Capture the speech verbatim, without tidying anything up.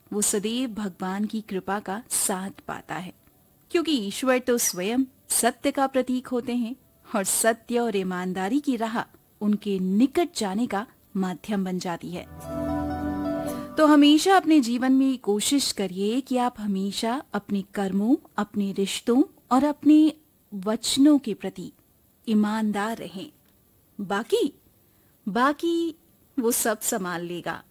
वो सदैव भगवान की कृपा का साथ पाता है, क्योंकि ईश्वर तो स्वयं सत्य का प्रतीक होते हैं और सत्य और ईमानदारी की राह उनके निकट जाने का माध्यम बन जाती है। तो हमेशा अपने जीवन में कोशिश करिए कि आप हमेशा अपने कर्मों, अपने रिश्तों और अपने वचनों के प्रति ईमानदार रहें। बाकी बाकी वो सब संभाल लेगा।